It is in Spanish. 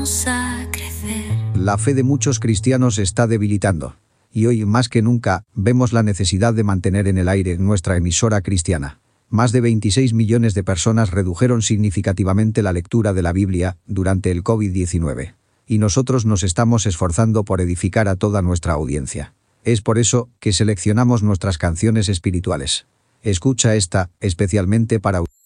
a crecer. La fe de muchos cristianos se está debilitando. Y hoy más que nunca, vemos la necesidad de mantener en el aire nuestra emisora cristiana. Más de 26 millones de personas redujeron significativamente la lectura de la Biblia durante el COVID-19. Y nosotros nos estamos esforzando por edificar a toda nuestra audiencia. Es por eso que seleccionamos nuestras canciones espirituales. Escucha esta, especialmente para